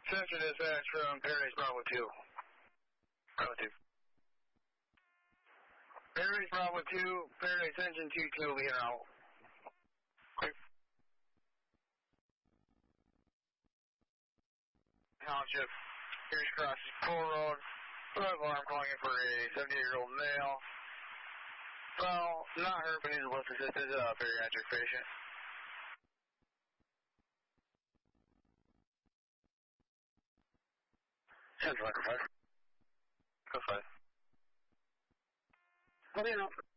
Central dispatch from Paradise Bravo 2. Bravo 2. Paradise Bravo 2, Paradise Engine 2-2 will be here out. Quick. Township, here's crossing Full Road. I'm calling in for a 78-year-old male. Well, not hurt, but needs a lift assistance, bariatric patient. Central Echo 5. Go 5. What do you know?